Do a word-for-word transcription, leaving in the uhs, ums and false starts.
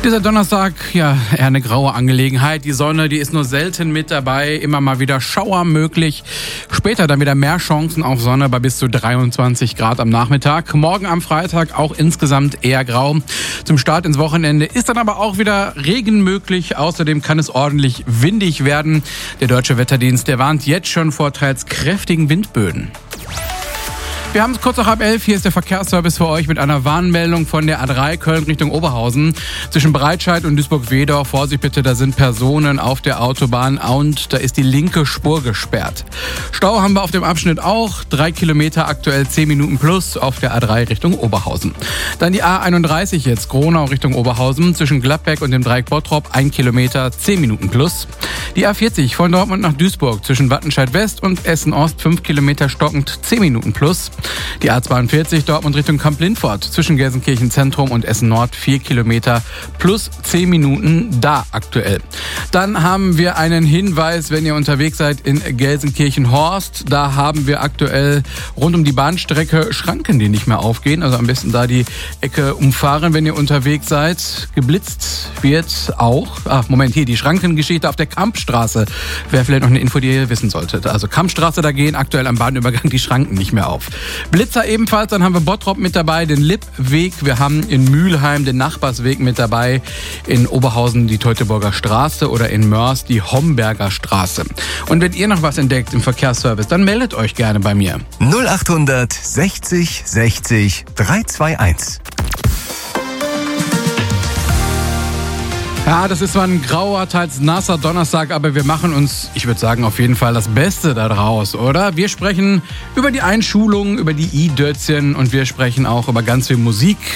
Dieser Donnerstag, ja, eher eine graue Angelegenheit. Die Sonne, die ist nur selten mit dabei. Immer mal wieder Schauer möglich. Später dann wieder mehr Chancen auf Sonne bei bis zu dreiundzwanzig Grad am Nachmittag. Morgen am Freitag auch insgesamt eher grau. Zum Start ins Wochenende ist dann aber auch wieder Regen möglich. Außerdem kann es ordentlich windig werden. Der Deutsche Wetterdienst, der warnt jetzt schon vor teils kräftigen Windböen. Wir haben es kurz nach halb elf. Hier ist der Verkehrsservice für euch mit einer Warnmeldung von der A drei Köln Richtung Oberhausen. Zwischen Breitscheid und Duisburg-Wedorf, Vorsicht bitte, da sind Personen auf der Autobahn und da ist die linke Spur gesperrt. Stau haben wir auf dem Abschnitt auch. Drei Kilometer aktuell zehn Minuten plus auf der A drei Richtung Oberhausen. Dann die A einunddreißig jetzt, Gronau Richtung Oberhausen. Zwischen Gladbeck und dem Dreieck Bottrop ein Kilometer zehn Minuten plus. Die A vierzig von Dortmund nach Duisburg zwischen Wattenscheid West und Essen Ost fünf Kilometer stockend zehn Minuten plus. Die A zweiundvierzig Dortmund Richtung Kamp-Lindfort zwischen Gelsenkirchen Zentrum und Essen Nord vier Kilometer plus zehn Minuten da aktuell. Dann haben wir einen Hinweis, wenn ihr unterwegs seid in Gelsenkirchen-Horst. Da haben wir aktuell rund um die Bahnstrecke Schranken, die nicht mehr aufgehen. Also am besten da die Ecke umfahren, wenn ihr unterwegs seid. Geblitzt wird auch, ach Moment, hier die Schrankengeschichte auf der Kampstraße. Wäre vielleicht noch eine Info, die ihr wissen solltet. Also Kampstraße, da gehen aktuell am Bahnübergang die Schranken nicht mehr auf. Blitzer ebenfalls, dann haben wir Bottrop mit dabei, den Lippweg, wir haben in Mülheim den Nachbarsweg mit dabei, in Oberhausen die Teutoburger Straße oder in Mörs die Homberger Straße. Und wenn ihr noch was entdeckt im Verkehrsservice, dann meldet euch gerne bei mir. null achthundert sechzig sechzig dreihunderteinundzwanzig. Ja, das ist zwar ein grauer, teils nasser Donnerstag, aber wir machen uns, ich würde sagen, auf jeden Fall das Beste daraus, oder? Wir sprechen über die Einschulung, über die I-Dötzchen und wir sprechen auch über ganz viel Musik.